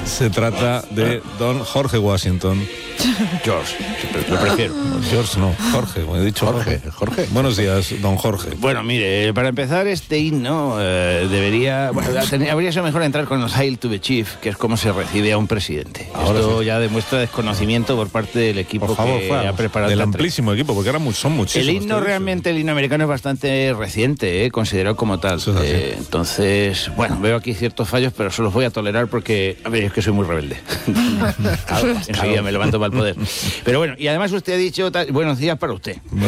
Se trata de don Jorge Washington. George, lo prefiero. George no, Jorge, como he dicho. Jorge. Buenos días, don Jorge. Bueno, mire, para empezar este himno habría sido mejor entrar con el Hail to the Chief, que es como se recibe a un presidente. Esto ya demuestra desconocimiento por parte del equipo que ha preparado. Del amplísimo equipo, porque ahora son muchísimos. El himno realmente, el himno americano es bastante reciente, considerado como tal. Entonces, bueno, veo aquí ciertos fallos, pero se los voy a tolerar porque, a ver, es que soy muy rebelde. Enseguida me levanto para el poder. Pero bueno, y además usted ha dicho, buenos días para usted.